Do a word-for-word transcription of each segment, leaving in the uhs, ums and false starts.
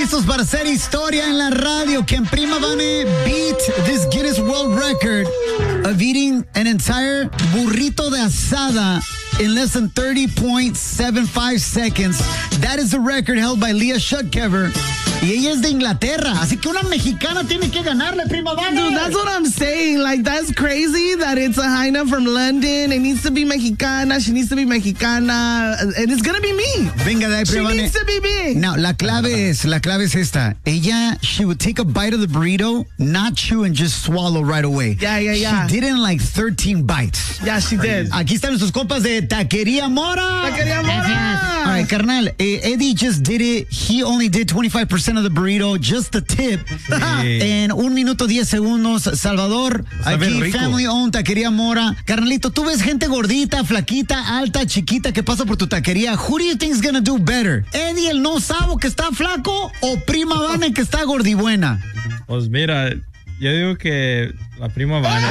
listos para hacer historia en la radio. Can Prima Vane beat this Guinness World Record of eating an entire burrito de asada in less than thirty point seven five seconds? That is the record held by Leah Schutkever. Y ella es de Inglaterra, así que una mexicana tiene que ganarle, Prima Vane. Dude, that's what I'm saying. Like, that's crazy that it's a Jaina from London. It needs to be mexicana. She needs to be mexicana. And it's going to be me. Venga de ahí, Prima She Vane. needs to be me. Now, la clave es, la clave es esta. Ella, she would take a bite of the burrito, not chew and just swallow right away. Yeah, yeah, yeah. She did it in like thirteen bites. Yeah, she did. Aquí están nuestros compas de Taquería Mora. Taquería Mora. All right, carnal. Eh, Eddie just did it. He only did twenty-five percent of the burrito, just the tip. En un minuto diez segundos. Salvador, Está bien aquí rico. family owned Taquería Mora. Carnalito, tú ves gente gordita, flaquita, alta, chiquita que pasa por tu taquería. Who do you think is gonna do better? Eddie, el no sabo que está flaco, o Prima Vane que está gordibuena? Pues mira, yo digo que la Prima Vane.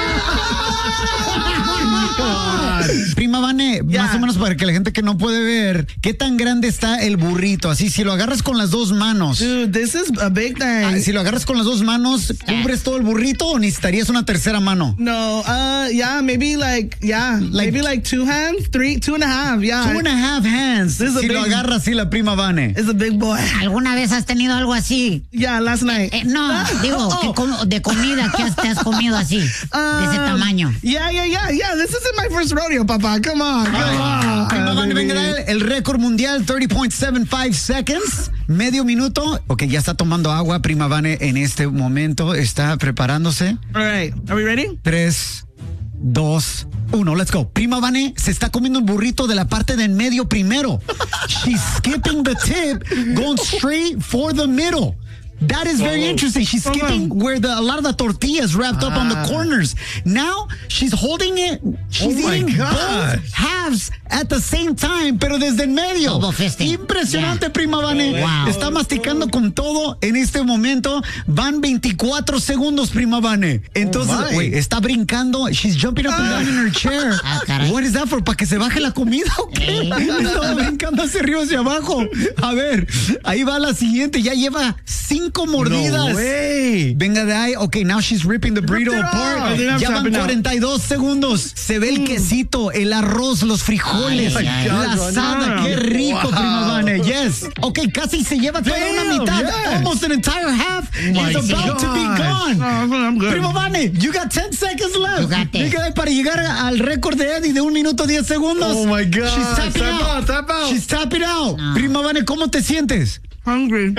Prima Vane, Yeah. más o menos para que la gente que no puede ver, ¿qué tan grande está el burrito? Así, si lo agarras con las dos manos. Dude, this is a big thing. Ah, si lo agarras con las dos manos, ¿cubres todo el burrito o necesitarías una tercera mano? No, uh, yeah, maybe like, yeah, Like- maybe like two hands, three, two and a half, yeah. Two and a half hands. This is a Si lo big- agarras así la Prima Vane. It's a big boy. ¿Alguna vez has tenido algo así? Yeah, last night. Eh, no, digo, Oh. que com- de comida que has- te has comido así, de ese Um, tamaño. Yeah, yeah, yeah, yeah. This isn't my first rodeo, Papa. Come on, come on. Prima Vane, venga, dale, el récord mundial, thirty point seven five seconds, medio minuto. Ok, ya está tomando agua Prima Vane en este momento, está preparándose. All right, are we ready? Tres, dos, uno, let's go. Prima Vane se está comiendo el burrito de la parte del medio primero. She's skipping the tip, going straight for the middle. That is very interesting. She's skipping where the, a lot of the tortillas wrapped up on the corners. Now she's holding it. She's Oh my eating gosh. both halves at the same time, pero desde el medio. Double fisting. Impresionante, Yeah. Prima Vane. Wow. Está masticando con todo en este momento. Van veinticuatro segundos, Prima Vane. Entonces, my. güey, está brincando. She's jumping up and down in her chair. Ah, caray. What is that for? ¿Para que se baje la comida o qué? Estaba brincando hacia arriba, hacia abajo. A ver, ahí va la siguiente. Ya lleva cinco mordidas. No way. Venga de ahí. Ok, now she's ripping the burrito it apart. off. I think I'm Ya van chopping out. cuarenta y dos segundos. Se ve el quesito, el arroz, los frijoles, Ay, ay, la ay. asada. Qué rico, Wow. Prima Vane. Yes. Ok, casi se lleva toda una Damn, mitad. yes. Almost an entire half my is about to be gosh. gone. Oh, I'm good. Prima Vane, you got ten seconds left. You got this. Venga, para llegar al récord de Eddie de un minuto diez segundos. Oh my God. She's tapping Tap out. out, tap out. She's tapping out. Prima Vane, ¿cómo te sientes? Hungry.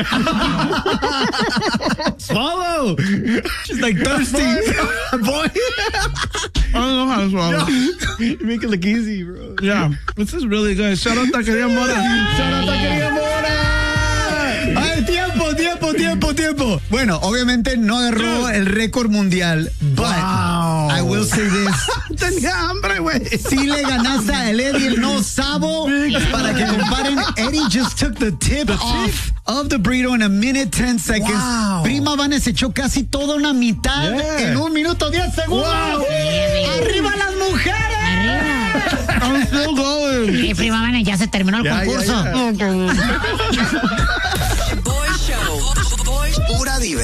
Swallow. She's like thirsty. Boy. I don't know how to swallow. You make it look easy, bro. Yeah, this is really good. Shout out Taquería Mora. Shout out Taquería Mora. Ay, tiempo, tiempo, tiempo, tiempo. Bueno, obviamente no agarró el récord mundial, but Wow. I will say this. Tenía hambre, güey. Si le ganaste a el Eddie el no sabo, para que comparen, Eddie just took the tip off of the burrito in a minute ten seconds. Wow. Prima Vane se echó casi toda una mitad Yeah. en un minuto diez segundos. Wow. ¡Arriba las mujeres! Arriba. I'm still going. Eh, Prima Vane, ya se terminó el Ya, ya, concurso. ya. Okay. Boy Show. Boy, Pura diversión.